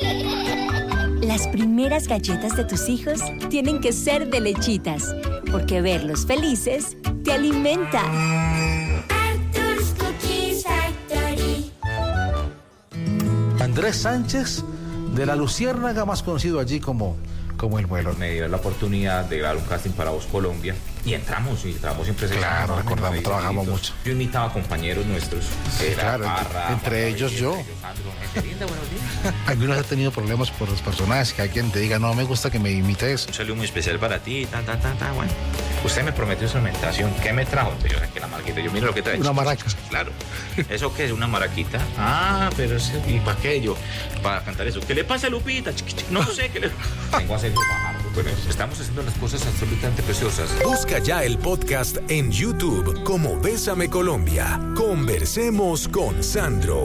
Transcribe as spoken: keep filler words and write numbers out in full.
Las primeras galletas de tus hijos tienen que ser de Lechitas, porque verlos felices te alimenta. Arthur's Cookies Factory. Andrés Sánchez de la Luciérnaga, más conocido allí como, como el vuelo. Me dieron la oportunidad de dar un casting para Voz Colombia y entramos y entramos siempre. Claro, recordamos, trabajamos mucho. Yo imitaba a compañeros nuestros. Sí, claro, Parra, entre Parra, ellos Parra, yo. Sandro, gente linda, buenos días. Algunos he tenido problemas por los personajes, que alguien te diga, no me gusta que me imites. Un saludo muy especial para ti, ta, ta, ta, ta, bueno. Usted me prometió instrumentación, ¿qué me trajo? Yo saqué la marquita, yo miro lo que trae. Una maraca. Claro. ¿Eso qué es? ¿Una maraquita? Ah, pero es, ¿y para qué yo? Para cantar eso. ¿Qué le pasa a Lupita? Chiqui, chiqui. No sé qué le... Vengo a hacer Fajardo. Bueno, estamos haciendo las cosas absolutamente preciosas. Busca ya el podcast en YouTube como Bésame Colombia. Conversemos con Sandro.